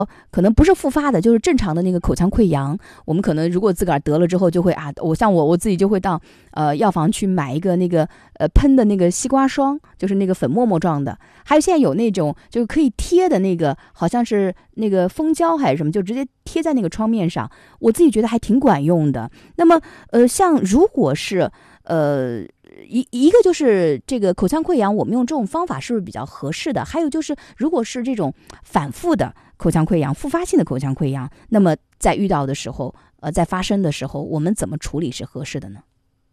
可能不是复发的，就是正常的那个口腔溃疡。我们可能如果自个儿得了之后，就会我自己就会到药房去买一个那个喷的那个西瓜霜，就是那个粉末末状的。还有现在有那种就是可以贴的那个，好像是那个蜂胶还是什么，就直接贴在那个窗面上。我自己觉得还挺管用的。那么像如果是一个就是这个口腔溃疡，我们用这种方法是不是比较合适的？还有就是，如果是这种反复的口腔溃疡、复发性的口腔溃疡，那么在遇到的时候，在发生的时候，我们怎么处理是合适的呢？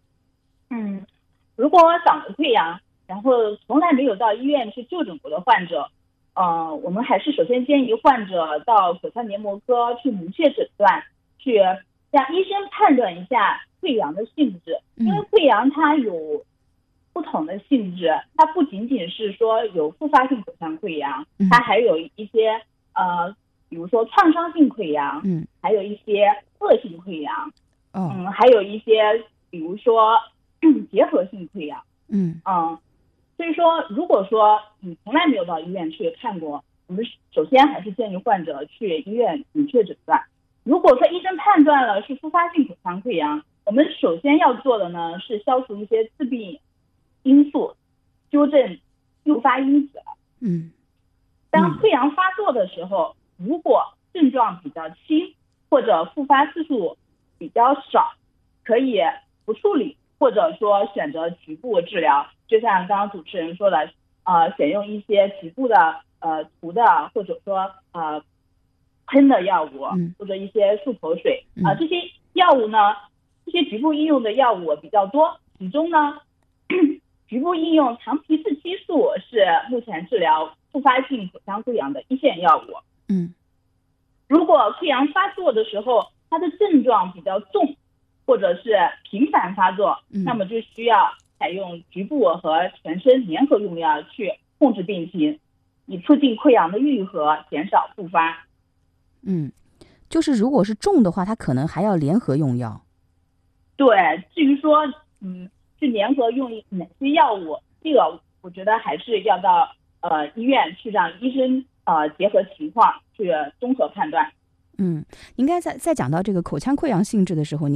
如果长了溃疡，然后从来没有到医院去就诊过的患者，我们还是首先建议患者到口腔黏膜科去明确诊断，去让医生判断一下溃疡的性质，因为溃疡它有不同的性质，它不仅仅是说有复发性口腔溃疡，它还有一些比如说创伤性溃疡，还有一些恶性溃疡，还有一些比如说结核性溃疡，所以说如果说你从来没有到医院去看过，我们首先还是建议患者去医院明确诊断。如果说医生判断了是复发性口腔溃疡，我们首先要做的呢是消除一些致病因素，纠正诱发因子。当溃疡发作的时候，如果症状比较轻或者复发次数比较少，可以不处理，或者说选择局部治疗。就像刚刚主持人说的，选用一些局部的涂的，或者说喷的药物，或者一些漱口水这些药物呢，这些局部应用的药物比较多，其中呢局部应用糖皮质激素是目前治疗复发性口腔溃疡的一线药物。如果溃疡发作的时候，它的症状比较重，或者是频繁发作，那么就需要采用局部和全身联合用药去控制病情，以促进溃疡的愈合，减少复发。 就是如果是重的话，它可能还要联合用药。 对，至于说去联合用哪些药物，这个我觉得还是要到医院去让医生结合情况去综合判断。 应该在讲到这个口腔溃疡性质的时候，